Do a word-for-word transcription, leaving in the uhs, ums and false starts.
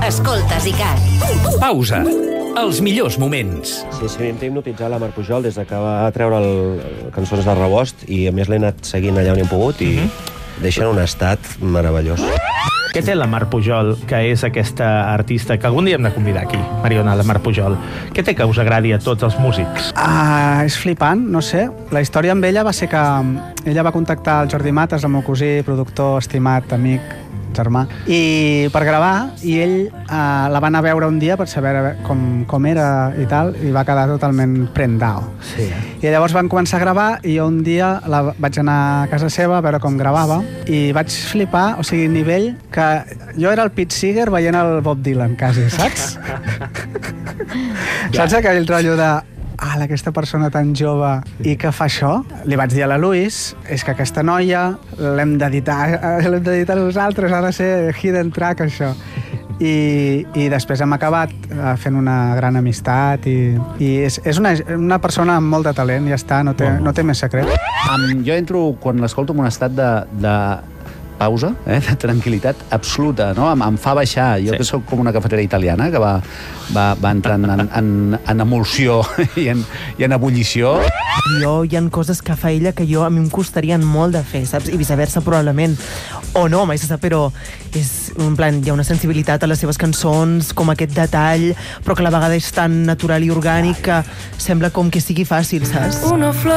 Escoltes ICAT. Pausa. Els millors moments. Sí, sí, hem hipnotitzat la Mar Pujol des que va treure el, el Cançons de Rebost i a més l'he anat seguint allà on hem pogut i mm-hmm. deixa en un estat meravellós. Què té la Mar Pujol, que és aquesta artista que algun dia hem de convidar aquí, Mariona, la Mar Pujol? Què té que us agradi a tots els músics? Ah, és flipant, no sé. La història amb ella va ser que ella va contactar el Jordi Matas, el meu cosí, productor, estimat, amic, germà, i per gravar, i ell eh, la va anar a veure un dia per saber com, com era i tal, i va quedar totalment prendao. Sí. I llavors van començar a gravar i jo un dia la vaig anar a casa seva a veure com gravava i vaig flipar, o sigui, nivell que jo era el Pete Seeger veient el Bob Dylan, quasi, saps? Saps aquell rotllo de ala, aquesta persona tan jove i que fa això? Li vaig dir a la Louise, és que aquesta noia l'hem d'editar, l'hem d'editar nosaltres, ha de ser hidden track, això. I, i després hem acabat fent una gran amistat i, i és, és una, una persona amb molt de talent, ja està, no té, no té més secret. Um, jo entro, quan l'escolto, en un estat de, de pausa, eh, de tranquil·litat absoluta, no? Em, em fa baixar, jo sí. que soc com una cafetera italiana que va, va, va entrant en, en, en emulsió i en, i en ebullició. Jo hi ha coses que fa ella que jo a mi em costarien molt de fer, saps? I viceversa probablement. O no, mai se sap, però és, en plan, hi ha una sensibilitat a les seves cançons, com aquest detall, però que a la vegada és tan natural i orgànic que sembla com que sigui fàcil, saps? Una flor